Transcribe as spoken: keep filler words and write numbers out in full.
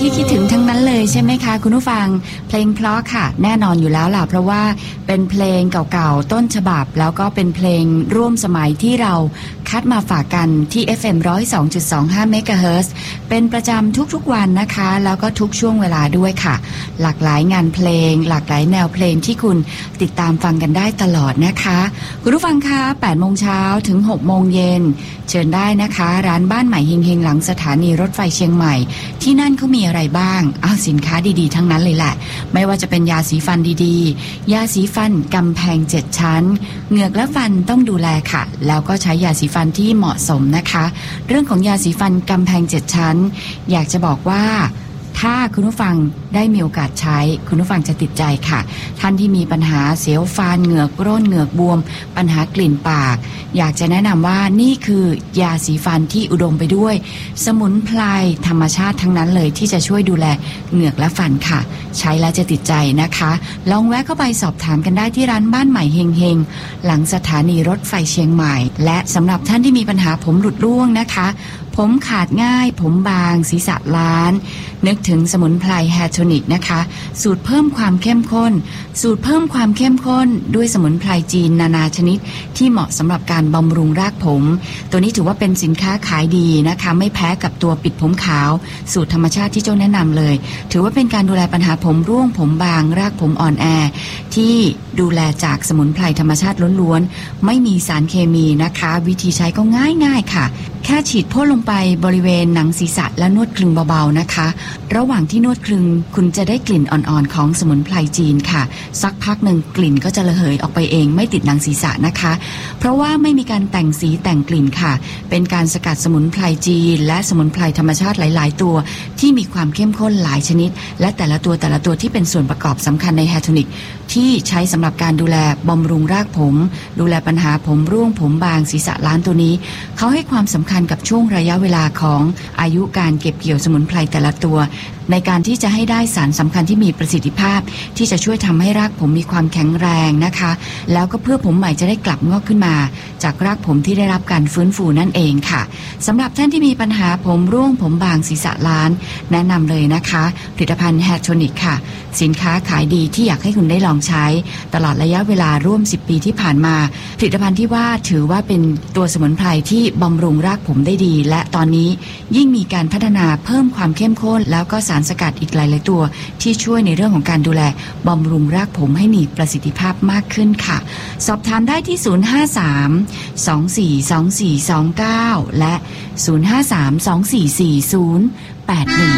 ที่คิดถึงทั้งนั้นเลยใช่ไหมคะคุณผู้ฟังเพลงเพราะค่ะแน่นอนอยู่แล้วล่ะเพราะว่าเป็นเพลงเก่าๆต้นฉบับแล้วก็เป็นเพลงร่วมสมัยที่เราคัดมาฝากกันที่ เอฟ เอ็ม หนึ่งศูนย์สองจุดสองห้า เมกะเฮิรตซ์เป็นประจำทุกๆวันนะคะแล้วก็ทุกช่วงเวลาด้วยค่ะหลากหลายงานเพลงหลากหลายแนวเพลงที่คุณติดตามฟังกันได้ตลอดนะคะคุณผู้ฟังคะแปดโมงเช้าถึงหกโมงเย็นเชิญได้นะคะร้านบ้านใหม่เฮงๆหลังสถานีรถไฟเชียงใหม่ที่นั่นเขามีอะไรบ้างอ้าวสินค้าดีๆทั้งนั้นเลยแหละไม่ว่าจะเป็นยาสีฟันดีๆยาสีฟันกำแพงเจ็ดชั้นเหงือกและฟันต้องดูแลค่ะแล้วก็ใช้ยาสีฟันที่เหมาะสมนะคะเรื่องของยาสีฟันกำแพงเจ็ดชั้นอยากจะบอกว่าถ้าคุณผู้ฟังได้มีโอกาสใช้คุณผู้ฟังจะติดใจค่ะท่านที่มีปัญหาเสียวฟันเหงือกร่นเหงือกบวมปัญหากลิ่นปากอยากจะแนะนำว่านี่คือยาสีฟันที่อุดมไปด้วยสมุนไพรธรรมชาติทั้งนั้นเลยที่จะช่วยดูแลเหงือกและฟันค่ะใช้แล้วจะติดใจนะคะลองแวะเข้าไปสอบถามกันได้ที่ร้านบ้านใหม่เฮงๆหลังสถานีรถไฟเชียงใหม่และสำหรับท่านที่มีปัญหาผมหลุดร่วงนะคะผมขาดง่ายผมบางศีรษะล้านนึกถึงสมุนไพรแฮร์โทนิกนะคะสูตรเพิ่มความเข้มข้นสูตรเพิ่มความเข้มข้นด้วยสมุนไพรจีนนานาชนิดที่เหมาะสำหรับการบำรุงรากผมตัวนี้ถือว่าเป็นสินค้าขายดีนะคะไม่แพ้กับตัวปิดผมขาวสูตรธรรมชาติที่เจ้าแนะนำเลยถือว่าเป็นการดูแลปัญหาผมร่วงผมบางรากผมอ่อนแอที่ดูแลจากสมุนไพรธรรมชาติล้วนๆไม่มีสารเคมีนะคะวิธีใช้ก็ง่ายๆค่ะแค่ฉีดพ่นลงไปบริเวณหนังศีรษะและนวดคลึงเบาๆนะคะระหว่างที่นวดคลึงคุณจะได้กลิ่นอ่อนๆของสมุนไพรจีนค่ะสักพักหนึ่งกลิ่นก็จะระเหยออกไปเองไม่ติดหนังศีรษะนะคะเพราะว่าไม่มีการแต่งสีแต่งกลิ่นค่ะเป็นการสกัดสมุนไพรจีนและสมุนไพรธรรมชาติหลายๆตัวที่มีความเข้มข้นหลายชนิดและแต่ละตัวแต่ละตัวที่เป็นส่วนประกอบสำคัญในแฮร์โทนิกที่ใช้สำหรับการดูแลบำรุงรากผมดูแลปัญหาผมร่วงผมบางศีรษะล้านตัวนี้เขาให้ความสำคัญกับช่วงระยะเวลาของอายุการเก็บเกี่ยวสมุนไพรแต่ละตัวในการที่จะให้ได้สารสำคัญที่มีประสิทธิภาพที่จะช่วยทำให้รากผมมีความแข็งแรงนะคะแล้วก็เพื่อผมใหม่จะได้กลับงอกขึ้นมาจากรากผมที่ได้รับการฟื้นฟูนั่นเองค่ะสำหรับท่านที่มีปัญหาผมร่วงผมบางศีรษะล้านแนะนำเลยนะคะผลิตภัณฑ์แฮร์โทนิกค่ะสินค้าขายดีที่อยากให้คุณได้ลองใช้ตลอดระยะเวลาร่วมสิบปีที่ผ่านมาผลิตภัณฑ์ที่ว่าถือว่าเป็นตัวสมุนไพรที่บำรุงรากผมได้ดีและตอนนี้ยิ่งมีการพัฒนาเพิ่มความเข้มข้นแล้วก็สารสกัดอีกหลายๆตัวที่ช่วยในเรื่องของการดูแลบำรุงรากผมให้มีประสิทธิภาพมากขึ้นค่ะสอบถามได้ที่ศูนย์ ห้า สาม สอง สี่ สอง สี่ สอง เก้าและศูนย์ ห้า สาม สอง สี่ สี่ ศูนย์ แปด หนึ่ง